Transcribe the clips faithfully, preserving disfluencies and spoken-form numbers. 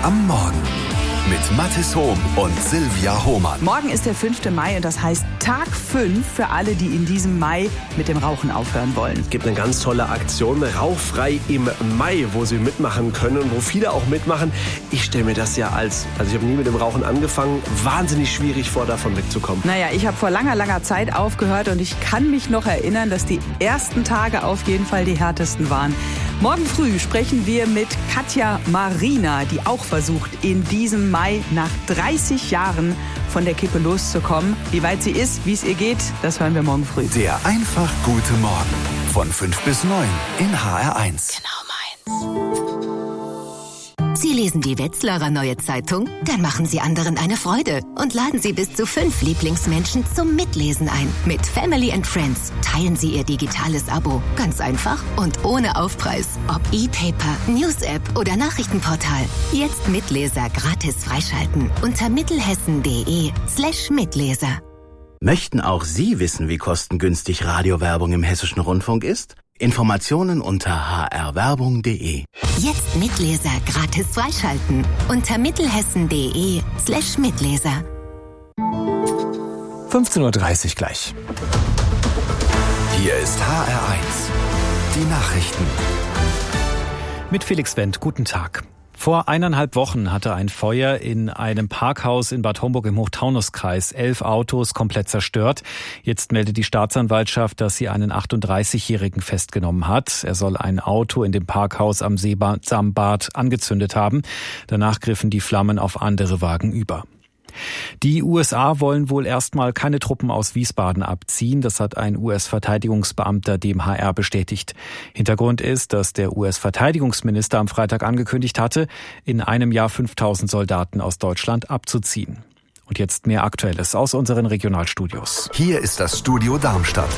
am Morgen mit Mathis Hohm und Silvia Hohmann. Morgen ist der fünfte Mai und das heißt Tag fünf für alle, die in diesem Mai mit dem Rauchen aufhören wollen. Es gibt eine ganz tolle Aktion, Rauchfrei im Mai, wo Sie mitmachen können und wo viele auch mitmachen. Ich stelle mir das ja als, also ich habe nie mit dem Rauchen angefangen, wahnsinnig schwierig vor, davon wegzukommen. Naja, ich habe vor langer, langer Zeit aufgehört und ich kann mich noch erinnern, dass die ersten Tage auf jeden Fall die härtesten waren. Morgen früh sprechen wir mit Katja Marina, die auch versucht, in diesem Mai nach dreißig Jahren von der Kippe loszukommen. Wie weit sie ist, wie es ihr geht, das hören wir morgen früh. Der einfach gute Morgen von fünf bis neun in H R eins. Genau meins. Sie lesen die Wetzlarer Neue Zeitung? Dann machen Sie anderen eine Freude und laden Sie bis zu fünf Lieblingsmenschen zum Mitlesen ein. Mit Family and Friends teilen Sie Ihr digitales Abo. Ganz einfach und ohne Aufpreis. Ob E-Paper, News-App oder Nachrichtenportal. Jetzt Mitleser gratis freischalten unter mittelhessen.de slash Mitleser. Möchten auch Sie wissen, wie kostengünstig Radiowerbung im Hessischen Rundfunk ist? Informationen unter h r werbung punkt d e. Jetzt Mitleser gratis freischalten unter mittelhessen.de slash Mitleser. fünfzehn Uhr dreißig gleich. Hier ist H R eins. Die Nachrichten. Mit Felix Wendt, guten Tag. Vor eineinhalb Wochen hatte ein Feuer in einem Parkhaus in Bad Homburg im Hochtaunuskreis elf Autos komplett zerstört. Jetzt meldet die Staatsanwaltschaft, dass sie einen achtunddreißigjährigen festgenommen hat. Er soll ein Auto in dem Parkhaus am Sesamsbad angezündet haben. Danach griffen die Flammen auf andere Wagen über. Die U S A wollen wohl erstmal keine Truppen aus Wiesbaden abziehen. Das hat ein U S-Verteidigungsbeamter dem H R bestätigt. Hintergrund ist, dass der U S-Verteidigungsminister am Freitag angekündigt hatte, in einem Jahr fünftausend Soldaten aus Deutschland abzuziehen. Und jetzt mehr Aktuelles aus unseren Regionalstudios. Hier ist das Studio Darmstadt.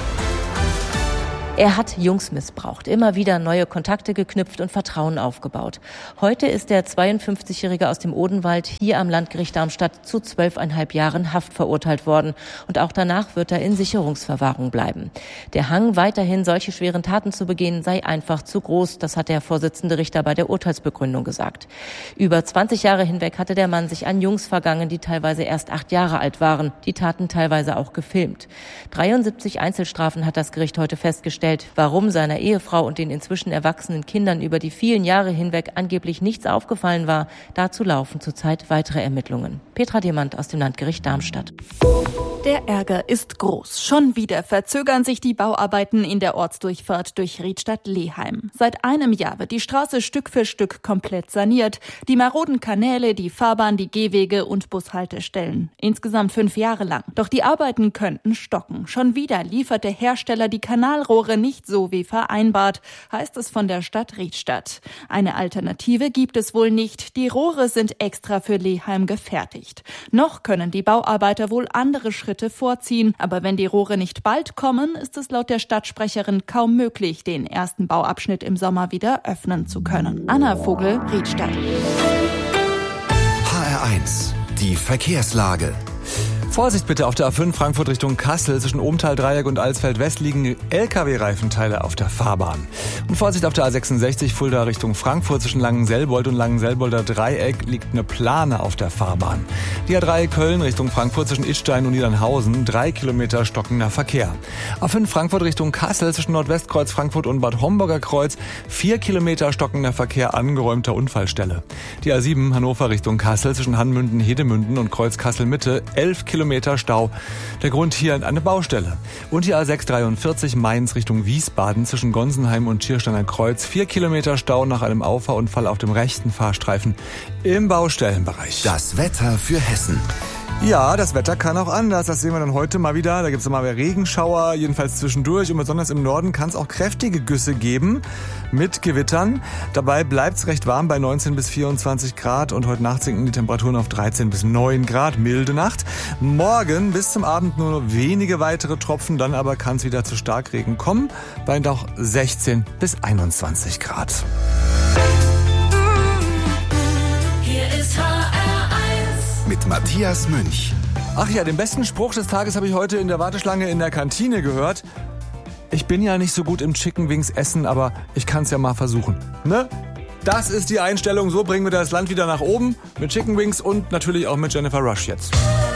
Er hat Jungs missbraucht, immer wieder neue Kontakte geknüpft und Vertrauen aufgebaut. Heute ist der zweiundfünfzigjährige aus dem Odenwald hier am Landgericht Darmstadt zu zwölfeinhalb Jahren Haft verurteilt worden. Und auch danach wird er in Sicherungsverwahrung bleiben. Der Hang, weiterhin solche schweren Taten zu begehen, sei einfach zu groß. Das hat der Vorsitzende Richter bei der Urteilsbegründung gesagt. Über zwanzig Jahre hinweg hatte der Mann sich an Jungs vergangen, die teilweise erst acht Jahre alt waren. Die Taten teilweise auch gefilmt. dreiundsiebzig Einzelstrafen hat das Gericht heute festgestellt. Warum seiner Ehefrau und den inzwischen erwachsenen Kindern über die vielen Jahre hinweg angeblich nichts aufgefallen war, dazu laufen zurzeit weitere Ermittlungen. Petra Demand aus dem Landgericht Darmstadt. Der Ärger ist groß. Schon wieder verzögern sich die Bauarbeiten in der Ortsdurchfahrt durch Riedstadt-Leheim. Seit einem Jahr wird die Straße Stück für Stück komplett saniert. Die maroden Kanäle, die Fahrbahn, die Gehwege und Bushaltestellen. Insgesamt fünf Jahre lang. Doch die Arbeiten könnten stocken. Schon wieder liefert der Hersteller die Kanalrohre nicht so wie vereinbart, heißt es von der Stadt Riedstadt. Eine Alternative gibt es wohl nicht. Die Rohre sind extra für Leheim gefertigt. Noch können die Bauarbeiter wohl andere Schritte vorziehen. Aber wenn die Rohre nicht bald kommen, ist es laut der Stadtsprecherin kaum möglich, den ersten Bauabschnitt im Sommer wieder öffnen zu können. Anna Vogel, Riedstadt. H R eins. Die Verkehrslage. Vorsicht bitte auf der A fünf Frankfurt Richtung Kassel. Zwischen Ohmtal, Dreieck und Alsfeld West liegen L K W-Reifenteile auf der Fahrbahn. Und Vorsicht auf der A sechsundsechzig Fulda Richtung Frankfurt. Zwischen Langenselbold und Langenselbolder Dreieck liegt eine Plane auf der Fahrbahn. Die A drei Köln Richtung Frankfurt zwischen Idstein und Niedernhausen. Drei Kilometer stockender Verkehr. A fünf Frankfurt Richtung Kassel zwischen Nordwestkreuz Frankfurt und Bad Homburger Kreuz. Vier Kilometer stockender Verkehr, angeräumter Unfallstelle. Die A sieben Hannover Richtung Kassel zwischen Hanmünden, Hedemünden und Kreuz Kassel Mitte. Elf Kilometer Stau. Der Grund hier eine Baustelle. Und die A sechs dreiundvierzig Mainz Richtung Wiesbaden zwischen Gonsenheim und Schiersteiner Kreuz. Vier Kilometer Stau nach einem Auffahrunfall auf dem rechten Fahrstreifen im Baustellenbereich. Das Wetter für Hessen. Ja, das Wetter kann auch anders. Das sehen wir dann heute mal wieder. Da gibt es mal mehr Regenschauer, jedenfalls zwischendurch. Und besonders im Norden kann es auch kräftige Güsse geben mit Gewittern. Dabei bleibt es recht warm bei neunzehn bis vierundzwanzig Grad. Und heute Nacht sinken die Temperaturen auf dreizehn bis neun Grad. Milde Nacht. Morgen bis zum Abend nur wenige weitere Tropfen. Dann aber kann es wieder zu Starkregen kommen. Bei noch sechzehn bis einundzwanzig Grad. Mit Matthias Münch. Ach ja, den besten Spruch des Tages habe ich heute in der Warteschlange in der Kantine gehört. Ich bin ja nicht so gut im Chicken Wings essen, aber ich kann es ja mal versuchen. Ne? Das ist die Einstellung. So bringen wir das Land wieder nach oben. Mit Chicken Wings und natürlich auch mit Jennifer Rush jetzt.